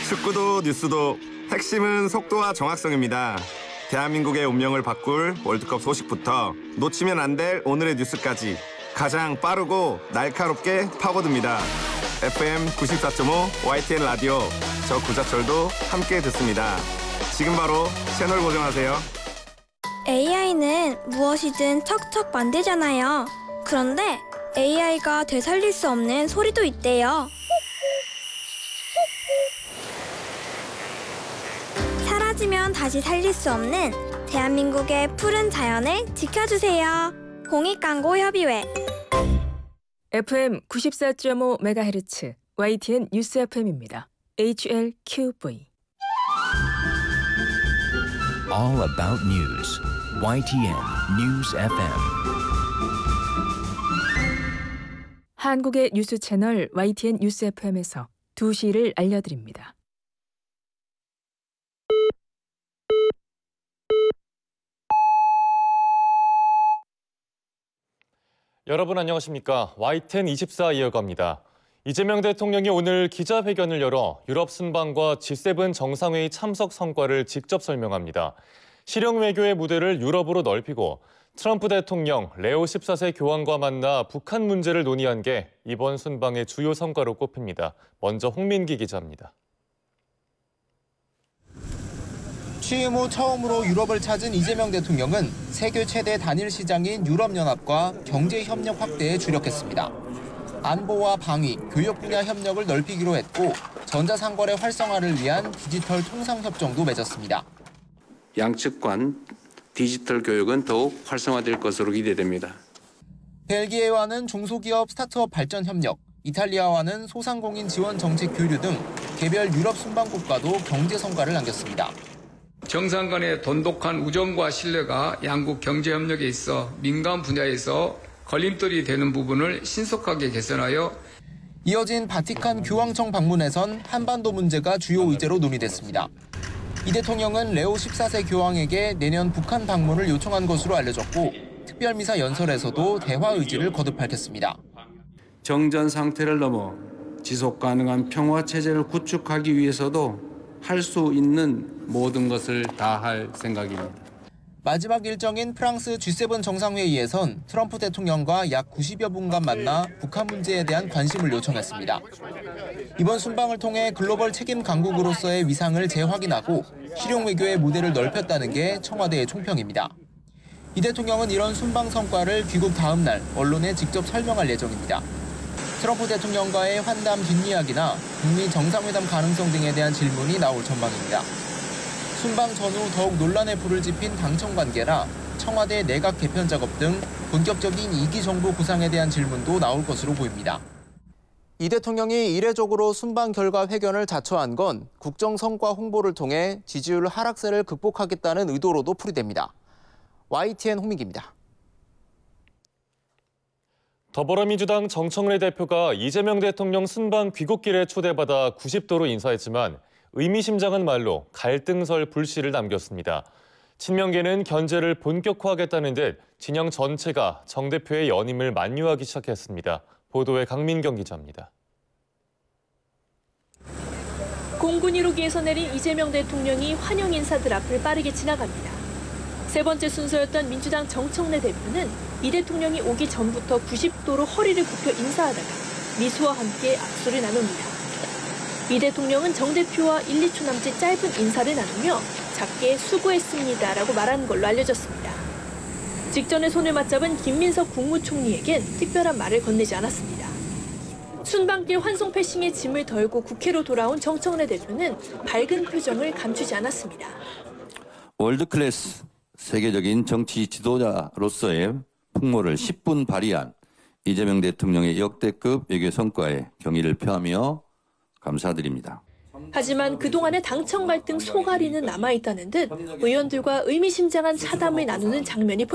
축구도 뉴스도 핵심은 속도와 정확성입니다. 대한민국의 운명을 바꿀 월드컵 소식부터 놓치면 안 될 오늘의 뉴스까지 가장 빠르고 날카롭게 파고듭니다. FM 94.5 YTN 라디오, 저 구자철도 함께 듣습니다. 지금 바로 채널 고정하세요. AI는 무엇이든 척척 만들잖아요. 그런데 AI가 되살릴 수 없는 소리도 있대요. 사라지면 다시 살릴 수 없는 대한민국의 푸른 자연을 지켜주세요. 공익광고협의회. FM 94.5MHz YTN 뉴스 FM입니다. HLQV. All about news. YTN News FM. 한국의 뉴스 채널 YTN 뉴스 FM에서 2시를 알려드립니다. 여러분 안녕하십니까? YTN 24 이어갑니다. 이재명 대통령이 오늘 기자회견을 열어 유럽 순방과 G7 정상회의 참석 성과를 직접 설명합니다. 실용 외교의 무대를 유럽으로 넓히고 트럼프 대통령 레오 14세 교황과 만나 북한 문제를 논의한 게 이번 순방의 주요 성과로 꼽힙니다. 먼저 홍민기 기자입니다. 취임 후 처음으로 유럽을 찾은 이재명 대통령은 세계 최대 단일 시장인 유럽연합과 경제협력 확대에 주력했습니다. 안보와 방위, 교육 분야 협력을 넓히기로 했고 전자상거래 활성화를 위한 디지털 통상협정도 맺었습니다. 양측 간 디지털 교육은 더욱 활성화될 것으로 기대됩니다. 벨기에와는 중소기업 스타트업 발전 협력, 이탈리아와는 소상공인 지원 정책 교류 등 개별 유럽 순방국과도 경제 성과를 남겼습니다. 정상 간의 돈독한 우정과 신뢰가 양국 경제 협력에 있어 민간 분야에서 걸림돌이 되는 부분을 신속하게 개선하여 이어진 바티칸 교황청 방문에선 한반도 문제가 주요 의제로 논의됐습니다. 이 대통령은 레오 14세 교황에게 내년 북한 방문을 요청한 것으로 알려졌고 특별미사 연설에서도 대화 의지를 거듭 밝혔습니다. 정전 상태를 넘어 지속 가능한 평화 체제를 구축하기 위해서도 할 수 있는 모든 것을 다할 생각입니다. 마지막 일정인 프랑스 G7 정상회의에선 트럼프 대통령과 약 90여 분간 만나 북한 문제에 대한 관심을 요청했습니다. 이번 순방을 통해 글로벌 책임 강국으로서의 위상을 재확인하고 실용 외교의 무대를 넓혔다는 게 청와대의 총평입니다. 이 대통령은 이런 순방 성과를 귀국 다음 날 언론에 직접 설명할 예정입니다. 트럼프 대통령과의 환담 뒷이야기나 북미 정상회담 가능성 등에 대한 질문이 나올 전망입니다. 순방 전후 더욱 논란에 불을 지핀 당청 관계나 청와대 내각 개편 작업 등 본격적인 2기 정부 구상에 대한 질문도 나올 것으로 보입니다. 이 대통령이 이례적으로 순방 결과 회견을 자처한 건 국정 성과 홍보를 통해 지지율 하락세를 극복하겠다는 의도로도 풀이됩니다. YTN 홍민기입니다. 더불어민주당 정청래 대표가 이재명 대통령 순방 귀국길에 초대받아 90도로 인사했지만 의미심장한 말로 갈등설 불씨를 남겼습니다. 친명계는 견제를 본격화하겠다는 듯 진영 전체가 정 대표의 연임을 만류하기 시작했습니다. 보도에 강민경 기자입니다. 공군 1호기에서 내린 이재명 대통령이 환영 인사들 앞을 빠르게 지나갑니다. 세 번째 순서였던 민주당 정청래 대표는 이 대통령이 오기 전부터 90도로 허리를 굽혀 인사하다가 미소와 함께 악수를 나눕니다. 이 대통령은 정 대표와 1, 2초 남짓 짧은 인사를 나누며 작게 수고했습니다라고 말한 걸로 알려졌습니다. 직전에 손을 맞잡은 김민석 국무총리에겐 특별한 말을 건네지 않았습니다. 순방길 환송 패싱의 짐을 덜고 국회로 돌아온 정청래 대표는 밝은 표정을 감추지 않았습니다. 월드클래스 세계적인 정치 지도자로서의 풍모를 10분 발휘한 이재명 대통령의 역대급 외교 성과에 경의를 표하며 감사드립니다. 하지만 그동안의 당청 갈등 소갈이는 남아있다는 듯 의원들과 의미심장한 차담을 나누는 장면이